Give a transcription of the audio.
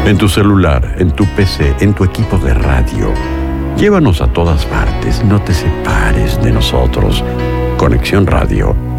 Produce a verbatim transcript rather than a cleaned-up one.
en tu celular, en tu P C, en tu equipo de radio. Llévanos a todas partes, no te separes de nosotros. Conexión Radio